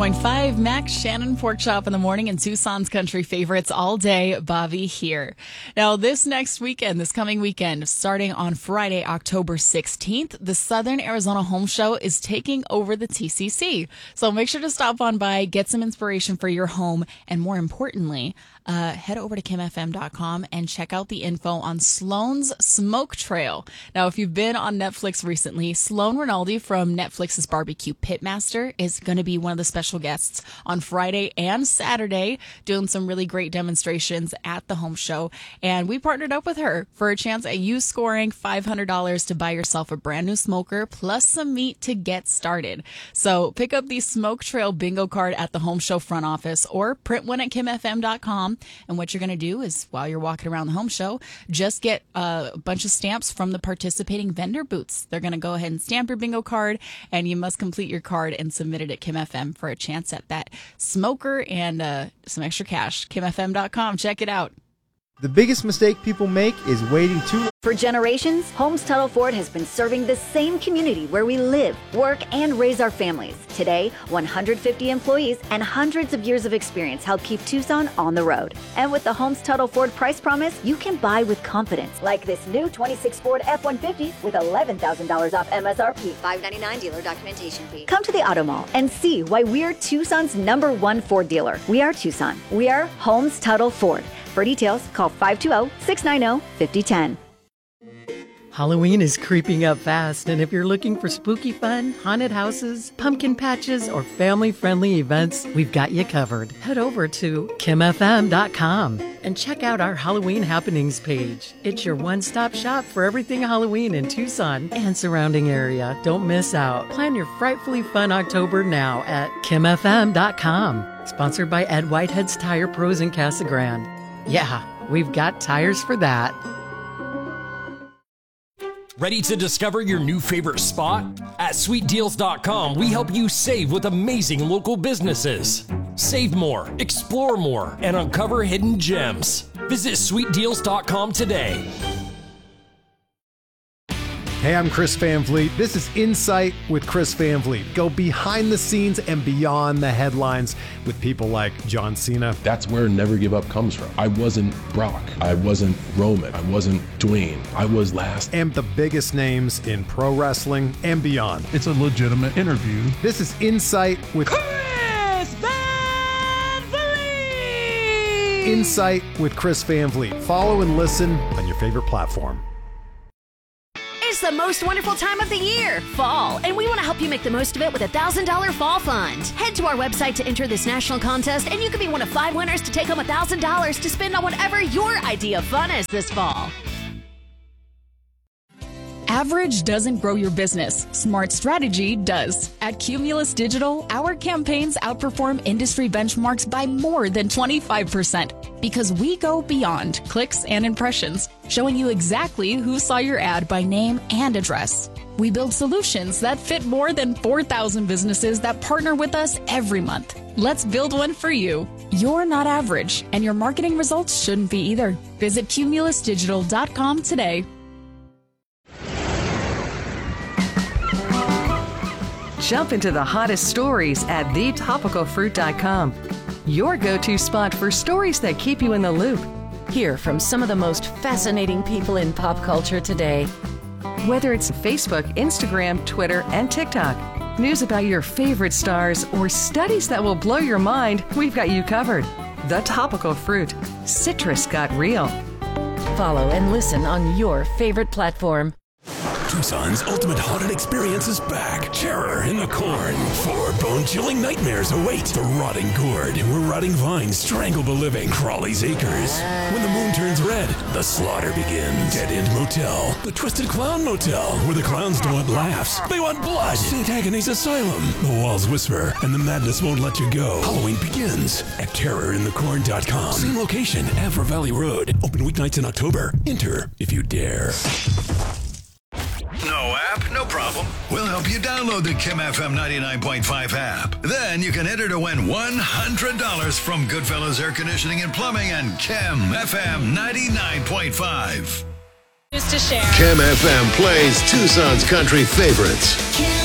99.5, Max Shannon Pork Chop in the morning and Tucson's country favorites all day. Bobby here. Now, this coming weekend, starting on Friday, October 16th, the Southern Arizona Home Show is taking over the TCC. So make sure to stop on by, get some inspiration for your home, and more importantly, head over to kimfm.com and check out the info on Sloan's Smoke Trail. Now, if you've been on Netflix recently, Sloan Rinaldi from Netflix's Barbecue Pitmaster is going to be one of the special guests on Friday and Saturday, doing some really great demonstrations at the home show. And we partnered up with her for a chance at you scoring $500 to buy yourself a brand new smoker plus some meat to get started. So pick up the Smoke Trail bingo card at the home show front office or print one at kimfm.com. And what you're going to do is, while you're walking around the home show, just get a bunch of stamps from the participating vendor booths. They're going to go ahead and stamp your bingo card, and you must complete your card and submit it at Kim FM for a chance at that smoker and some extra cash. KimFM.com. Check it out. The biggest mistake people make is waiting too long. For generations, Holmes Tuttle Ford has been serving the same community where we live, work, and raise our families. Today, 150 employees and hundreds of years of experience help keep Tucson on the road. And with the Holmes Tuttle Ford price promise, you can buy with confidence. Like this new 26 Ford F-150 with $11,000 off MSRP. $599 dealer documentation fee. Come to the Auto Mall and see why we're Tucson's #1 Ford dealer. We are Tucson. We are Holmes Tuttle Ford. For details, call 520-690-5010. Halloween is creeping up fast, and if you're looking for spooky fun, haunted houses, pumpkin patches, or family-friendly events, we've got you covered. Head over to kimfm.com and check out our Halloween happenings page. It's your one-stop shop for everything Halloween in Tucson and surrounding area. Don't miss out. Plan your frightfully fun October now at kimfm.com. Sponsored by Ed Whitehead's Tire Pros in Casa Grande. Yeah, we've got tires for that. Ready to discover your new favorite spot? At sweetdeals.com, we help you save with amazing local businesses. Save more, explore more, and uncover hidden gems. Visit sweetdeals.com today. Hey, I'm Chris Van Vliet. This is Insight with Chris Van Vliet. Go behind the scenes and beyond the headlines with people like John Cena. That's where Never Give Up comes from. I wasn't Brock. I wasn't Roman. I wasn't Dwayne. I was last. And the biggest names in pro wrestling and beyond. It's a legitimate interview. This is Insight with Chris Van Vliet. Insight with Chris Van Vliet. Follow and listen on your favorite platform. It's the most wonderful time of the year, fall, and we want to help you make the most of it with a $1,000 fall fund. Head to our website to enter this national contest, and you could be one of 5 winners to take home $1,000 to spend on whatever your idea of fun is this fall. Average doesn't grow your business. Smart strategy does. At Cumulus Digital, our campaigns outperform industry benchmarks by more than 25% because we go beyond clicks and impressions, showing you exactly who saw your ad by name and address. We build solutions that fit more than 4,000 businesses that partner with us every month. Let's build one for you. You're not average, and your marketing results shouldn't be either. Visit cumulusdigital.com today. Jump into the hottest stories at thetopicalfruit.com. Your go-to spot for stories that keep you in the loop. Hear from some of the most fascinating people in pop culture today. Whether it's Facebook, Instagram, Twitter, and TikTok, news about your favorite stars, or studies that will blow your mind, we've got you covered. The Topical Fruit. Citrus got real. Follow and listen on your favorite platform. Tucson's ultimate haunted experience is back. Terror in the Corn. 4 bone-chilling nightmares await. The Rotting Gourd, where rotting vines strangle the living. Crawley's Acres. When the moon turns red, the slaughter begins. Dead End Motel. The Twisted Clown Motel, where the clowns don't want laughs. They want blood. St. Agnes Asylum. The walls whisper, and the madness won't let you go. Halloween begins at terrorinthecorn.com. Same location, Avra Valley Road. Open weeknights in October. Enter if you dare. No app? No problem. We'll help you download the Kim FM 99.5 app. Then you can enter to win $100 from Goodfellas Air Conditioning and Plumbing and Kim FM 99.5. Just to share. Kim FM plays Tucson's country favorites. Kim.